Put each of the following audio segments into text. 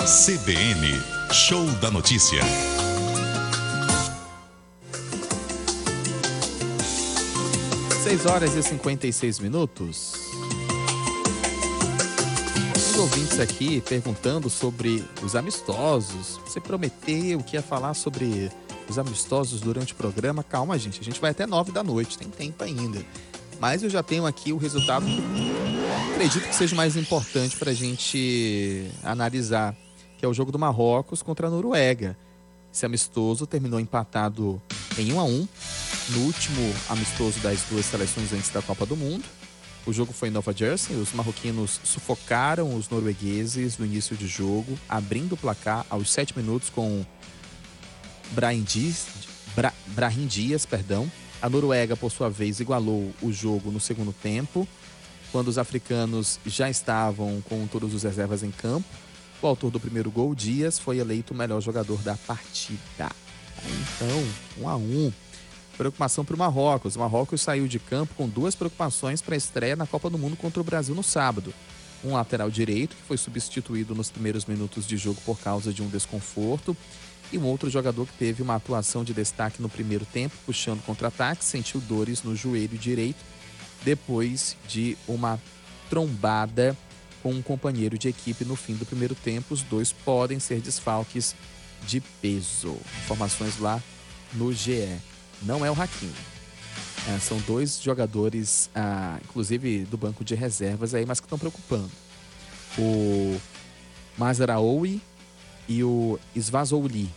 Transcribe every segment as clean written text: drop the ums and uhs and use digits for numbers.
CBN, Show da Notícia. 6h56. Os ouvintes aqui perguntando sobre os amistosos. Você prometeu que ia falar sobre os amistosos durante o programa. Calma, gente. A gente vai até 9h, tem tempo ainda. Mas eu já tenho aqui o resultado que acredito que seja mais importante para a gente analisar, que é o jogo do Marrocos contra a Noruega. Esse amistoso terminou empatado em 1-1, no último amistoso das duas seleções antes da Copa do Mundo. O jogo foi em Nova Jersey. Os marroquinos sufocaram os noruegueses no início de jogo, abrindo o placar aos 7 minutos com Brahim Dias. A Noruega, por sua vez, igualou o jogo no segundo tempo, quando os africanos já estavam com todos os reservas em campo. O autor do primeiro gol, Dias, foi eleito o melhor jogador da partida. Então, 1-1. Preocupação para o Marrocos. O Marrocos saiu de campo com duas preocupações para a estreia na Copa do Mundo contra o Brasil no sábado. Um lateral direito, que foi substituído nos primeiros minutos de jogo por causa de um desconforto, e um outro jogador que teve uma atuação de destaque no primeiro tempo, puxando contra-ataque, sentiu dores no joelho direito depois de uma trombada com um companheiro de equipe no fim do primeiro tempo. Os dois podem ser desfalques de peso. Informações lá no GE. Não é o Hakimi. São dois jogadores, inclusive do banco de reservas, aí, mas que estão preocupando. O Mazraoui e o Svazouli,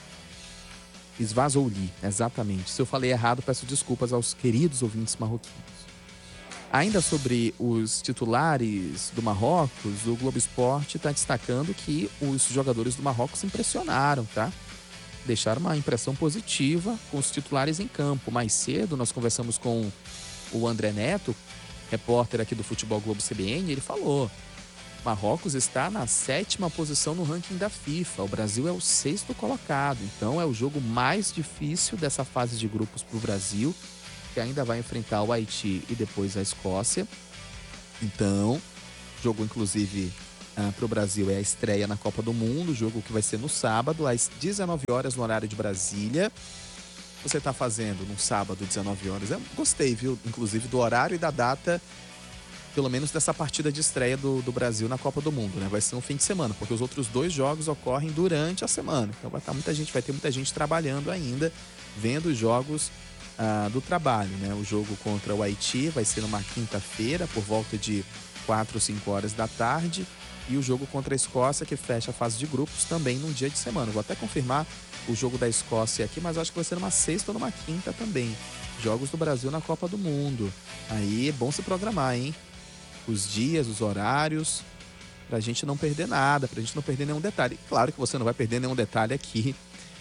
exatamente. Se eu falei errado, peço desculpas aos queridos ouvintes marroquinos. Ainda sobre os titulares do Marrocos, o Globo Esporte está destacando que os jogadores do Marrocos impressionaram, tá? Deixaram uma impressão positiva com os titulares em campo. Mais cedo nós conversamos com o André Neto, repórter aqui do Futebol Globo CBN, ele falou: Marrocos está na 7ª posição no ranking da FIFA. O Brasil é o 6º colocado. Então é o jogo mais difícil dessa fase de grupos para o Brasil, que ainda vai enfrentar o Haiti e depois a Escócia. Então, jogo inclusive para o Brasil é a estreia na Copa do Mundo, jogo que vai ser no sábado, às 19h no horário de Brasília. Você está fazendo no sábado, 19h. Eu gostei, viu? Inclusive do horário e da data, pelo menos dessa partida de estreia do Brasil na Copa do Mundo, né? Vai ser um fim de semana, porque os outros dois jogos ocorrem durante a semana. Então vai ter muita gente trabalhando ainda, vendo os jogos do trabalho, né? O jogo contra o Haiti vai ser numa quinta-feira, por volta de 4 ou 5 horas da tarde. E o jogo contra a Escócia, que fecha a fase de grupos, também num dia de semana. Vou até confirmar o jogo da Escócia aqui, mas acho que vai ser numa sexta ou numa quinta também. Jogos do Brasil na Copa do Mundo. Aí é bom se programar, hein? Os dias, os horários, pra gente não perder nada, pra gente não perder nenhum detalhe. Claro que você não vai perder nenhum detalhe aqui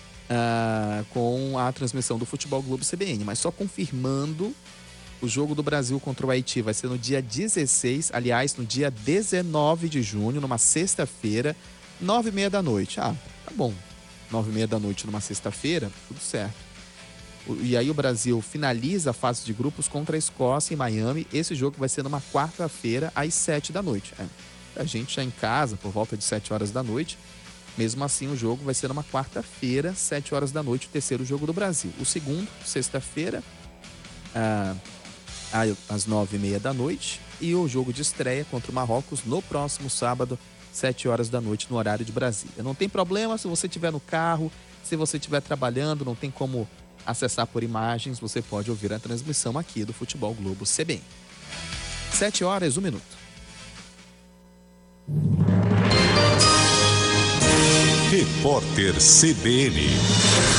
com a transmissão do Futebol Globo CBN, mas só confirmando, o jogo do Brasil contra o Haiti vai ser no dia 16, aliás, no dia 19 de junho, numa sexta-feira, 9h30. Tá bom, 9h30 numa sexta-feira, tudo certo. E aí o Brasil finaliza a fase de grupos contra a Escócia em Miami. Esse jogo vai ser numa quarta-feira, às 7h. A gente já em casa, por volta de 7h. Mesmo assim, o jogo vai ser numa quarta-feira, 7h, o terceiro jogo do Brasil. O segundo, sexta-feira, às 9h30. E o jogo de estreia contra o Marrocos no próximo sábado, 7h, no horário de Brasília. Não tem problema se você estiver no carro, se você estiver trabalhando, não tem como acessar por imagens, você pode ouvir a transmissão aqui do Futebol Globo CBN. 7h, 1 Repórter CBN.